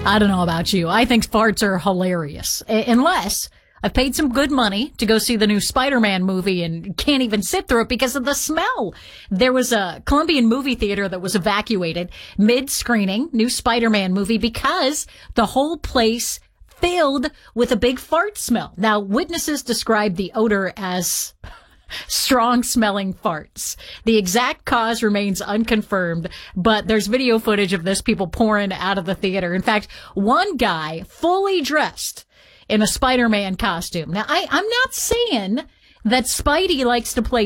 I don't know about you. I think farts are hilarious. Unless I've paid some good money to go see the new Spider-Man movie and can't even sit through it because of the smell. There was a Colombian movie theater that was evacuated mid-screening, new Spider-Man movie, because the whole place filled with a big fart smell. Now, witnesses described the odor as strong-smelling farts. The exact cause remains unconfirmed, but there's video footage of this, people pouring out of the theater. In fact, one guy fully dressed in a Spider-Man costume. Now, I'm not saying that Spidey likes to play